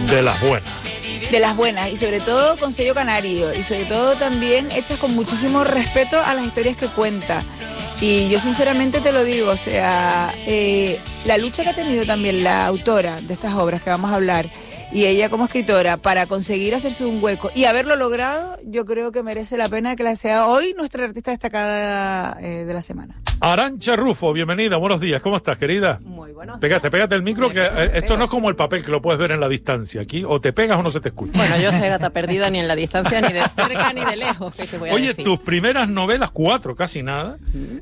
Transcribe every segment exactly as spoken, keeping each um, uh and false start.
De las buenas. De las buenas, y sobre todo con sello canario, y sobre todo también hechas con muchísimo respeto a las historias que cuenta. Y yo sinceramente te lo digo, o sea, eh, la lucha que ha tenido también la autora de estas obras que vamos a hablar, y ella como escritora, para conseguir hacerse un hueco y haberlo logrado, yo creo que merece la pena que la sea hoy nuestra artista destacada eh, de la semana. Arantxa Rufo, bienvenida, buenos días, ¿cómo estás, querida? Muy buenos días. Pégate, pégate el micro, Me que pego, me eh, esto pego. no es como el papel que lo puedes ver en la distancia. Aquí o te pegas o no se te escucha. Bueno, yo soy gata perdida ni en la distancia, ni de cerca, ni de lejos. ¿Qué te voy a Oye, decir? tus primeras novelas, cuatro, casi nada,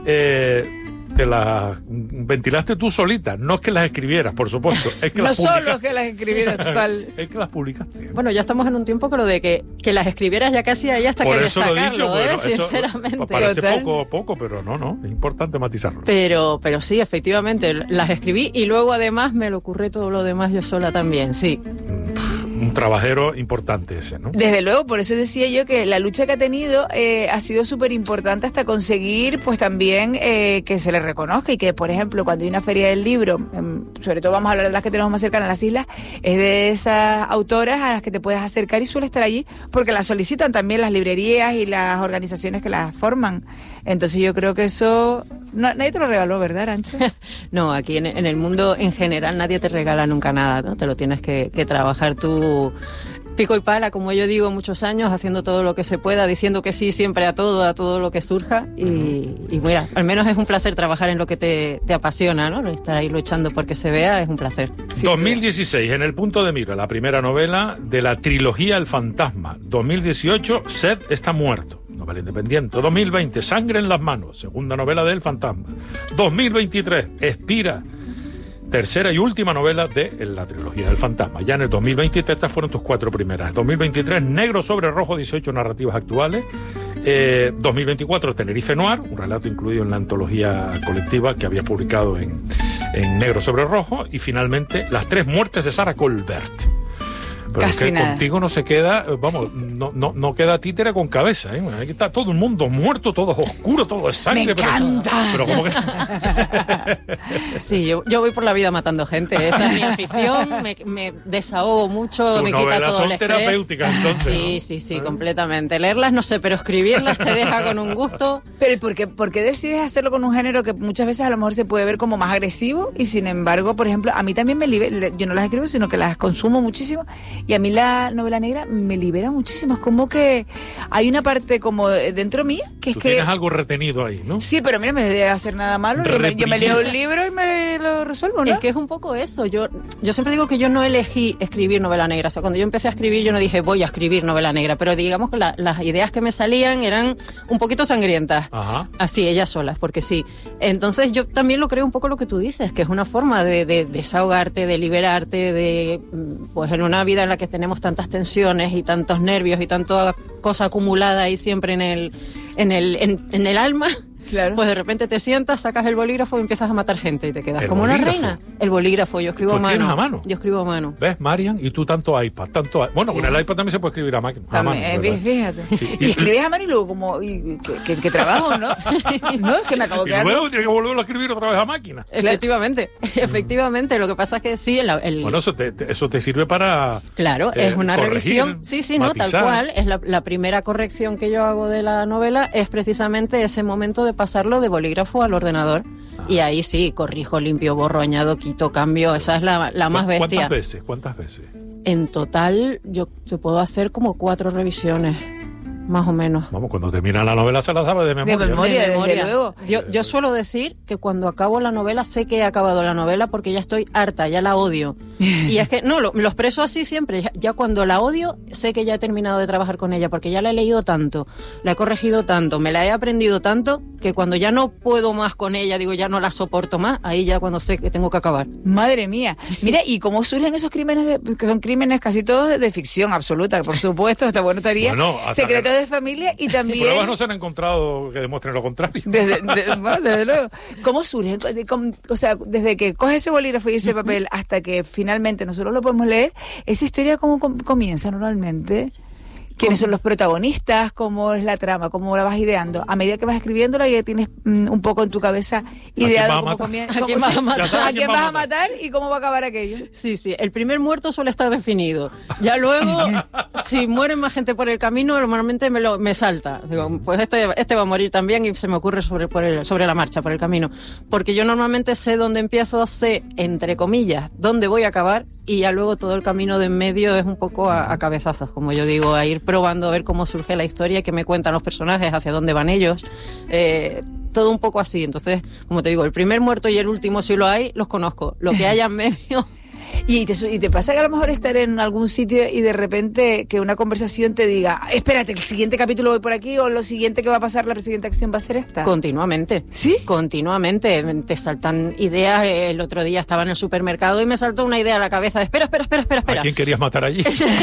eh, te las ventilaste tú solita. No es que las escribieras, por supuesto. Es que No las solo publicaste. que las escribiera, total. Es que las publicaste. Bueno, ya estamos en un tiempo que lo de que, que las escribieras ya casi hay hasta Por que eso lo he destacarlo, dicho, ¿eh? bueno, eso Sinceramente. parece Total. poco, poco, pero no, no, es importante matizarlo. Pero, pero sí, efectivamente, las escribí y luego además me lo ocurre todo lo demás yo sola también, sí. Un trabajero importante ese, ¿no? Desde luego, por eso decía yo que la lucha que ha tenido eh, ha sido súper importante hasta conseguir, pues también eh, que se le reconozca, y que, por ejemplo, cuando hay una feria del libro, eh, sobre todo vamos a hablar de las que tenemos más cercanas a las islas, es de esas autoras a las que te puedes acercar y suele estar allí, porque las solicitan también las librerías y las organizaciones que las forman. Entonces yo creo que eso... No, nadie te lo regaló, ¿verdad, Arantxa? No, aquí en, en el mundo en general nadie te regala nunca nada, ¿no? Te lo tienes que, que trabajar tú pico y pala, como yo digo, muchos años, haciendo todo lo que se pueda, diciendo que sí siempre a todo, a todo lo que surja. Y, y mira, al menos es un placer trabajar en lo que te, te apasiona, ¿no? Estar ahí luchando porque se vea es un placer. dos mil dieciséis, En el punto de mira, la primera novela de la trilogía El Fantasma. dos mil dieciocho, Seth está muerto, novela independiente. dos mil veinte, Sangre en las manos, segunda novela de El Fantasma. dos mil veintitrés, Expira, tercera y última novela de la trilogía del Fantasma. Ya en el dos mil veintitrés estas fueron tus cuatro primeras. dos mil veintitrés, Negro sobre Rojo, dieciocho narrativas actuales. Eh, dos mil veinticuatro, Tenerife Noir, un relato incluido en la antología colectiva que había publicado en, en Negro sobre Rojo. Y finalmente, Las tres muertes de Sarah Colbert. Pero Casi es que nada. contigo no se queda, vamos, no, no, no queda títere con cabeza, ¿eh? Aquí está todo el mundo muerto, todo oscuro, todo es sangre. ¡Me pero- encanta! Pero, como que... Sí, yo, yo voy por la vida matando gente, esa es mi afición, me, me desahogo mucho, Tus me quita novelas todo son el estrés. terapéuticas, entonces, Sí, ¿no? sí, sí, ¿Eh? completamente. Leerlas no sé, pero escribirlas te deja con un gusto. Pero ¿y por qué, por qué decides hacerlo con un género que muchas veces a lo mejor se puede ver como más agresivo? Y sin embargo, por ejemplo, a mí también me libera, yo no las escribo, sino que las consumo muchísimo, y a mí la novela negra me libera muchísimo. Es como que hay una parte como dentro mía que es Tú que... tienes algo retenido ahí, ¿no? Sí, pero mira, me debe hacer nada malo. Yo me, yo me leo el libro y me lo resuelvo, ¿no? Es que es un poco eso. Yo, yo siempre digo que yo no elegí escribir novela negra. O sea, cuando yo empecé a escribir, yo no dije voy a escribir novela negra. Pero digamos que la, las ideas que me salían eran un poquito sangrientas. Ajá. Así, ellas solas, porque sí. Entonces yo también lo creo un poco lo que tú dices, que es una forma de, de desahogarte, de liberarte, de pues en una vida en la que tenemos tantas tensiones y tantos nervios y tanta cosa acumulada ahí siempre en el, en el, en, en el alma. Claro. Pues de repente te sientas, sacas el bolígrafo y empiezas a matar gente y te quedas ¿El como una bolígrafo? reina. El bolígrafo, yo escribo ¿Tú a mano. escribes a mano? Yo escribo a mano. ¿Ves, Marian? Y tú tanto iPad, tanto... i- Bueno, con Sí. el iPad también se puede escribir a máquina. a mano, También, ¿verdad? fíjate. Sí. Y escribes a mano y luego como... Y, que, que- que trabajo, ¿no? No, es que me acabo de Y quedar... luego tienes que volverlo a escribir otra vez a máquina. Efectivamente, efectivamente. Lo que pasa es que sí, el, el- Bueno, eso te, te- eso te sirve para... Claro, eh, es una corregir, revisión. Sí, sí, no, tal matizar. cual. Es la, la primera corrección que yo hago de la novela es precisamente ese momento de pasarlo de bolígrafo al ordenador. Ah. Y ahí sí, corrijo, limpio, borro, añado, quito, cambio. Esa es la, la más bestia. ¿Cuántas veces? ¿Cuántas veces? En total, yo te puedo hacer como cuatro revisiones, más o menos. Vamos, cuando termina la novela se la sabe de memoria. De memoria. De desde memoria. luego. Yo, yo suelo decir que cuando acabo la novela sé que he acabado la novela porque ya estoy harta, ya la odio. Y es que, no, lo, lo expreso así siempre. Ya, ya cuando la odio, sé que ya he terminado de trabajar con ella porque ya la he leído tanto, la he corregido tanto, me la he aprendido tanto que cuando ya no puedo más con ella, digo, ya no la soporto más, ahí ya cuando sé que tengo que acabar. Madre mía. Mira, ¿y cómo surgen esos crímenes, de, que son crímenes casi todos de, de ficción absoluta, por supuesto, hasta bueno estaría, Bueno, hasta secretos que- de familia y también... Pruebas no se han encontrado que demuestren lo contrario. Desde, de- bueno, desde luego. ¿Cómo surge? De- com- O sea, desde que coge ese bolígrafo y ese papel hasta que finalmente nosotros lo podemos leer, esa historia cómo com- comienza normalmente. ¿Quiénes son los protagonistas? ¿Cómo es la trama? ¿Cómo la vas ideando? A medida que vas escribiéndola ya tienes mm, un poco en tu cabeza ideado cómo comienza. ¿A quién vas a matar? ¿A quién vas a matar y cómo va a acabar aquello? Sí, sí. El primer muerto suele estar definido. Ya luego, si muere más gente por el camino, normalmente me, lo, me salta. Digo, pues este, este va a morir también y se me ocurre sobre, por el, sobre la marcha, por el camino. Porque yo normalmente sé dónde empiezo, sé, entre comillas, dónde voy a acabar, y ya luego todo el camino de en medio es un poco a, a cabezazos, como yo digo, a ir probando a ver cómo surge la historia, qué me cuentan los personajes, hacia dónde van ellos, eh, todo un poco así. Entonces, como te digo, el primer muerto y el último, si lo hay, los conozco. Lo que haya en medio... Y te, y te pasa que a lo mejor estar en algún sitio y de repente que una conversación te diga, espérate, el siguiente capítulo voy por aquí, o lo siguiente que va a pasar, la siguiente acción va a ser esta. Continuamente. ¿Sí? Continuamente. Te saltan ideas. El otro día estaba en el supermercado y me saltó una idea a la cabeza de, espera, espera, espera, espera, espera. ¿A quién querías matar allí?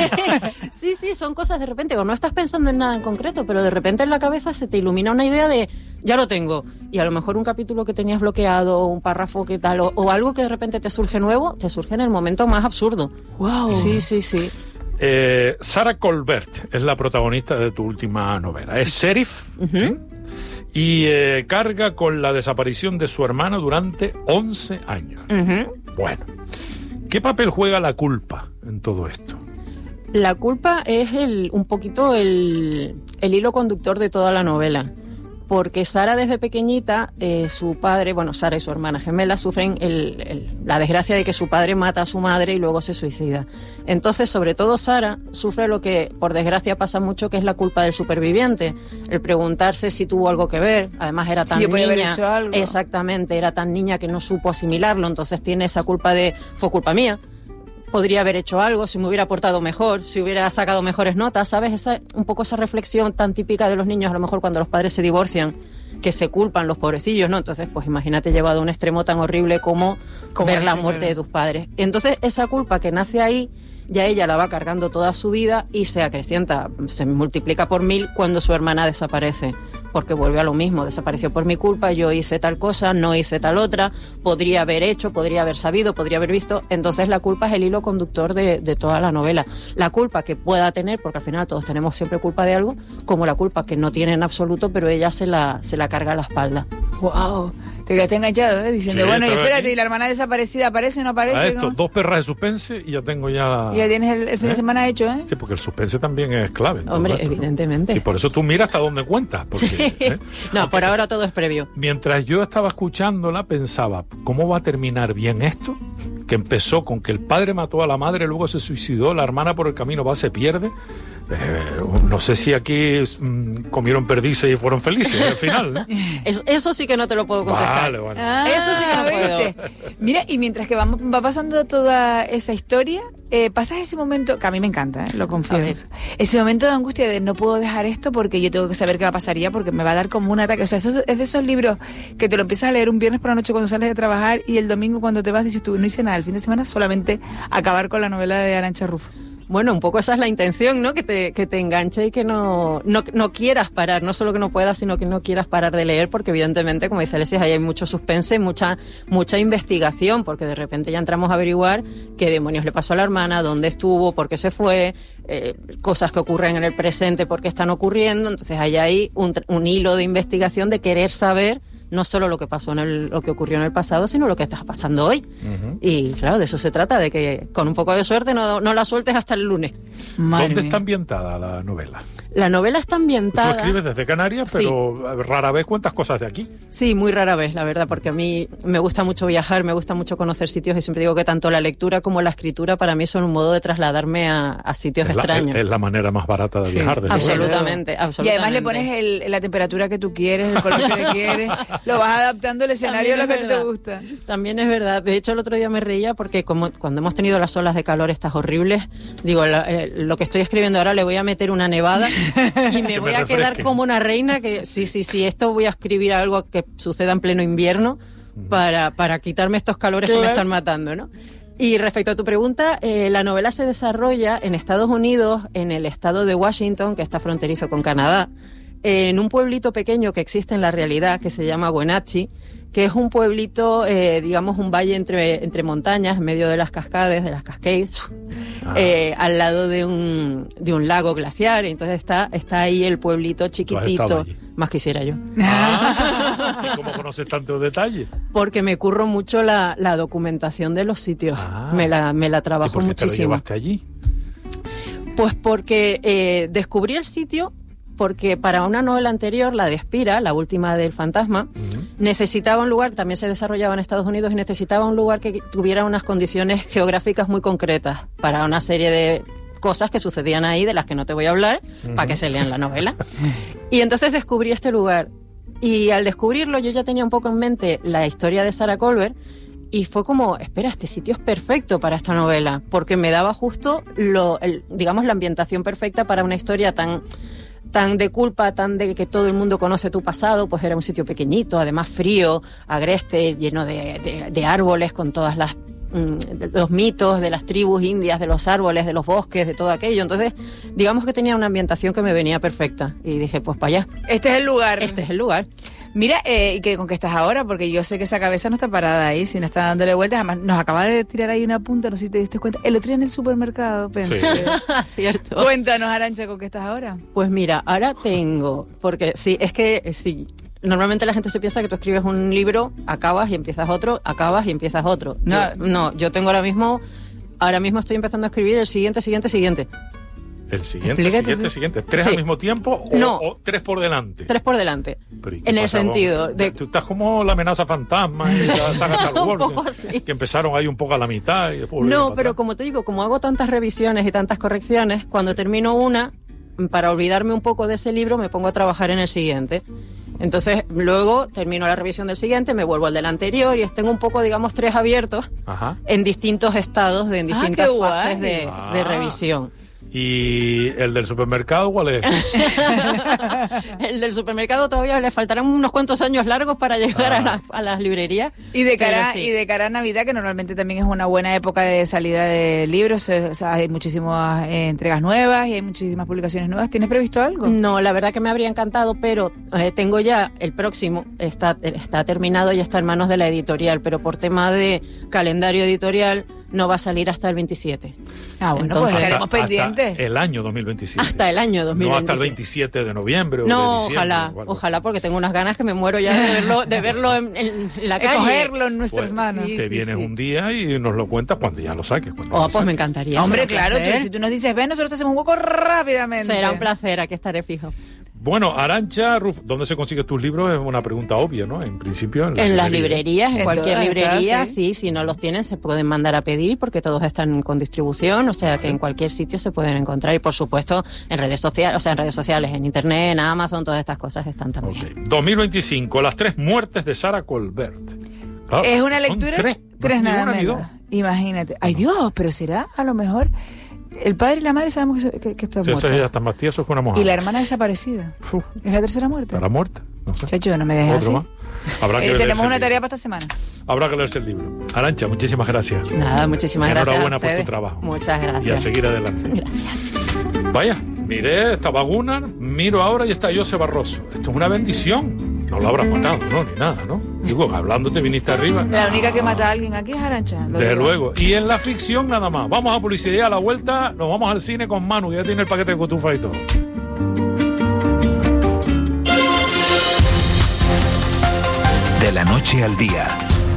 Sí, sí, son cosas de repente, o no estás pensando en nada en concreto, pero de repente en la cabeza se te ilumina una idea de, ya lo tengo. Y a lo mejor un capítulo que tenías bloqueado, un párrafo que tal, o, o algo que de repente te surge nuevo, te surge en el momento más absurdo. Wow. Sí, sí, sí. Eh, Sarah Colbert es la protagonista de tu última novela. Es sheriff, Uh-huh. ¿eh? y eh, carga con la desaparición de su hermana durante once años. Uh-huh. Bueno, ¿qué papel juega la culpa en todo esto? La culpa es el, un poquito el, el hilo conductor de toda la novela. Porque Sara desde pequeñita, eh, su padre, bueno, Sara y su hermana gemela sufren el, el, la desgracia de que su padre mata a su madre y luego se suicida. Entonces, sobre todo Sara sufre lo que por desgracia pasa mucho, que es la culpa del superviviente. El preguntarse si tuvo algo que ver, además era tan Sí, podía haber niña. hecho algo. Exactamente, era tan niña que no supo asimilarlo, entonces tiene esa culpa de, fue culpa mía. Podría haber hecho algo, si me hubiera portado mejor, si hubiera sacado mejores notas, ¿sabes? Esa, un poco esa reflexión tan típica de los niños, a lo mejor cuando los padres se divorcian, que se culpan los pobrecillos, ¿no? Entonces, pues imagínate llevado a un extremo tan horrible como, Como ver ese, la muerte claro. de tus padres. Entonces, esa culpa que nace ahí, ya ella la va cargando toda su vida y se acrecienta, se multiplica por mil cuando su hermana desaparece. Porque vuelve a lo mismo, desapareció por mi culpa, yo hice tal cosa, no hice tal otra, podría haber hecho, podría haber sabido, podría haber visto. Entonces la culpa es el hilo conductor de, de toda la novela. La culpa que pueda tener, porque al final todos tenemos siempre culpa de algo, como la culpa que no tiene en absoluto, pero ella se la, se la carga a la espalda. Wow. Te quedaste enganchado, ¿eh? Diciendo, Sí, bueno, y estaba espérate, aquí. ¿y la hermana desaparecida aparece o no aparece? A esto, ¿Cómo? dos perras de suspense y ya tengo ya la... Y ya tienes el, el fin ¿Eh? de semana hecho, ¿eh? Sí, porque el suspense también es clave. en todo Hombre, esto, ¿no? evidentemente. Sí, por eso tú miras hasta dónde cuentas. Porque, Sí. ¿eh? No, Aunque- por ahora todo es previo. Mientras yo estaba escuchándola, pensaba, ¿cómo va a terminar bien esto? Que empezó con que el padre mató a la madre, luego se suicidó, la hermana por el camino va, se pierde. Eh, no sé si aquí mm, comieron perdices y fueron felices al final, ¿no? Eso, eso sí que no te lo puedo contestar. Vale, vale. Ah, Eso sí que no puedo. ¿viste? Mira, y mientras que vamos, va pasando toda esa historia, eh, pasas ese momento, que a mí me encanta, ¿eh? Lo A confieso. ver. Ese momento de angustia de no puedo dejar esto porque yo tengo que saber qué va a pasar ya porque me va a dar como un ataque. O sea, eso es de esos libros que te lo empiezas a leer un viernes por la noche cuando sales de trabajar y el domingo cuando te vas dices tú, no hice nada el fin de semana, solamente acabar con la novela de Arantxa Rufo. Bueno, un poco esa es la intención, ¿no? Que te, que te enganche y que no, no, no quieras parar, no solo que no puedas, sino que no quieras parar de leer, porque evidentemente, como dice Alexis, ahí hay mucho suspense, mucha, mucha investigación, porque de repente ya entramos a averiguar qué demonios le pasó a la hermana, dónde estuvo, por qué se fue, eh, cosas que ocurren en el presente, por qué están ocurriendo. Entonces hay ahí un, un hilo de investigación de querer saber no solo lo que pasó en el, lo que ocurrió en el pasado, sino lo que está pasando hoy. Ujú. Y claro, de eso se trata, de que con un poco de suerte no, no la sueltes hasta el lunes. Madre ¿Dónde mía. está ambientada la novela? La novela está Tú ambientada... escribes desde Canarias, pero rara vez cuentas cosas de aquí. Sí, muy rara vez, la verdad, porque a mí me gusta mucho viajar, me gusta mucho conocer sitios y siempre digo que tanto la lectura como la escritura para mí son un modo de trasladarme a, a sitios Es la, extraños. es- es la manera más barata de Sí, viajar. desde luego. Absolutamente, Y absolutamente. además le pones el- la temperatura que tú quieres, el color que quieres, lo vas adaptando el escenario a lo También que es a ti te verdad. gusta. También es verdad. De hecho, el otro día me reía porque como cuando hemos tenido las olas de calor estas horribles, digo, la- eh, lo que estoy escribiendo ahora le voy a meter una nevada y me Que voy me a quedar refresque. como una reina que sí, sí, sí, esto voy a escribir algo que suceda en pleno invierno para, para quitarme estos calores que me Claro. están matando, ¿no? Y respecto a tu pregunta, eh, la novela se desarrolla en Estados Unidos, en el estado de Washington, que está fronterizo con Canadá, en un pueblito pequeño que existe en la realidad, que se llama Wenatchee, que es un pueblito, eh, digamos, un valle entre, entre montañas, en medio de las cascades, de las Cascades, ah. eh, al lado de un, de un lago glaciar, entonces está, está ahí el pueblito chiquitito, más quisiera yo. Ah, ¿y cómo conoces tantos detalles? Porque me curro mucho la, la documentación de los sitios, ah. me, la, me la trabajo ¿Y por qué muchísimo. te lo llevaste allí? Pues porque eh, descubrí el sitio, porque para una novela anterior, la de Espira, la última del fantasma, uh-huh. necesitaba un lugar, también se desarrollaba en Estados Unidos, y necesitaba un lugar que tuviera unas condiciones geográficas muy concretas para una serie de cosas que sucedían ahí, de las que no te voy a hablar, uh-huh. para que se lean la novela. Y entonces descubrí este lugar. Y al descubrirlo, yo ya tenía un poco en mente la historia de Sarah Colbert, y fue como, espera, este sitio es perfecto para esta novela, porque me daba justo, lo, el, digamos, la ambientación perfecta para una historia tan, tan de culpa, tan de que todo el mundo conoce tu pasado. Pues era un sitio pequeñito, además frío, agreste, lleno de, de, de árboles, con todas las de los mitos de las tribus indias, de los árboles, de los bosques, de todo aquello. Entonces, digamos que tenía una ambientación que me venía perfecta. Y dije, pues para allá. Este es el lugar. Este es el lugar. Mira, eh, ¿y con qué estás ahora? Porque yo sé que esa cabeza no está parada ahí, si no está dándole vueltas. Además, nos acaba de tirar ahí una punta, no sé si te diste cuenta. El otro día en el supermercado, pensé. Sí. Cierto. Cuéntanos, Arantxa, ¿con qué estás ahora? Pues mira, ahora tengo, porque sí, es que sí, normalmente la gente se piensa que tú escribes un libro, acabas y empiezas otro, acabas y empiezas otro. No, yo, no, yo tengo ahora mismo, ahora mismo estoy empezando a escribir el siguiente, siguiente, siguiente. El siguiente, Explícate. siguiente, siguiente. ¿Tres Sí. al mismo tiempo o, No. o tres por delante? Tres por delante. Pero, ¿y qué En el pasa, sentido vos? de... Tú estás como la amenaza fantasma y la saga Star Un Wars, poco que, así. que empezaron ahí un poco a la mitad y después volvieron No, para pero atrás. como te digo, como hago tantas revisiones y tantas correcciones, cuando termino una, para olvidarme un poco de ese libro, me pongo a trabajar en el siguiente. Entonces, luego termino la revisión del siguiente, me vuelvo al del anterior y tengo un poco, digamos, tres abiertos Ajá. en distintos estados, de, en distintas qué guay. fases de, Ah. de revisión. ¿Y el del supermercado cuál es? El del supermercado todavía le faltarán unos cuantos años largos para llegar Ah. a, la- a las librerías. Y de cara Pero sí. y de cara a Navidad, que normalmente también es una buena época de salida de libros, eh, o sea, hay muchísimas eh, entregas nuevas y hay muchísimas publicaciones nuevas. ¿Tienes previsto algo? No, la verdad que me habría encantado, pero eh, tengo ya el próximo, está, está terminado y está en manos de la editorial, pero por tema de calendario editorial no va a salir hasta el veintisiete. Ah, bueno, Entonces- pues estaremos Hasta- pendientes. hasta el año dos mil veintisiete. Hasta el año dos mil No veintisiete. hasta el veintisiete de noviembre o No, de diciembre, ojalá, o algo ojalá, así. porque tengo unas ganas que me muero ya de verlo, de verlo en, en la De calle. cogerlo en nuestras Pues, manos. sí, Te sí, vienes sí. un día y nos lo cuentas cuando ya lo saques. cuando ya Oh, lo pues me saques. encantaría. Hombre, será un claro, tú- placer. si tú nos dices, ven, nosotros te hacemos un hueco rápidamente. Será un placer, aquí estaré fijo. Bueno, Arantxa, Ruf, ¿dónde se consiguen tus libros? Es una pregunta obvia, ¿no? En principio, en, En las librerías, en, En cualquier todas, librería, todas, sí. sí, si no los tienen se pueden mandar a pedir porque todos están con distribución, o sea que en cualquier sitio se pueden encontrar y por supuesto en redes sociales, o sea en redes sociales, en internet, en Amazon, todas estas cosas están también. Ok. dos mil veinticinco, las tres muertes de Sarah Colbert. Claro, Es una son lectura. Tres, tres no, ni nada una ni menos. dos. Imagínate. Ay, Dios, pero será a lo mejor. El padre y la madre sabemos que, se- que, que están Sí, muertos. esos ya están más tiesos que una mujer. Y la hermana desaparecida. Uf, ¿Es la tercera muerte? estará muerta. No sé. Chacho, no me dejes Otro así. más. Habrá que Eh, leerse tenemos el una libro. tarea para esta semana. Habrá que leerse el libro. Arantxa, muchísimas gracias. Nada, muchísimas gracias. Enhorabuena a por tu ustedes. trabajo. Muchas Y a gracias. seguir adelante. Gracias. Vaya, miré, estaba Gunnar, miro ahora y está José Barroso. Esto es una bendición. No lo habrás matado, ¿no? Ni nada, ¿no? Digo, hablándote viniste arriba. La única que Ah, mata a alguien aquí es Arantxa. lo Desde digo. luego. Y en la ficción nada más. Vamos a publicidad, a la vuelta nos vamos al cine con Manu, que ya tiene el paquete de cotufa y todo. De la noche al día,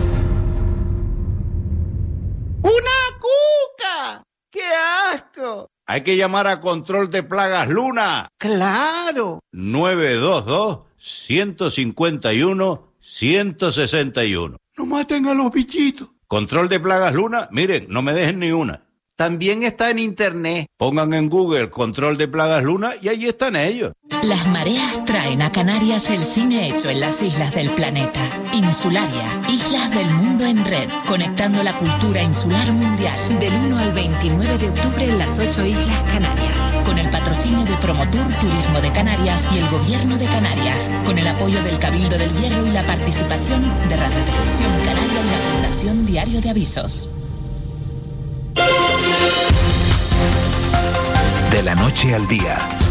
¡Una cuca! ¡Qué asco! Hay que llamar a Control de Plagas Luna. ¡Claro! nueve dos dos, uno cinco uno, uno seis uno. ¡No maten a los bichitos! Control de Plagas Luna, miren, no me dejen ni una. También está en internet. Pongan en Google Control de Plagas Luna y allí están ellos. Las mareas traen a Canarias el cine hecho en las islas del planeta. Insularia, Islas del Mundo en Red, conectando la cultura insular mundial. Del uno al veintinueve de octubre en las ocho Islas Canarias. Con el patrocinio de Promotur Turismo de Canarias y el Gobierno de Canarias. Con el apoyo del Cabildo del Hierro y la participación de Radio Televisión Canaria y la Fundación Diario de Avisos. de la noche al día,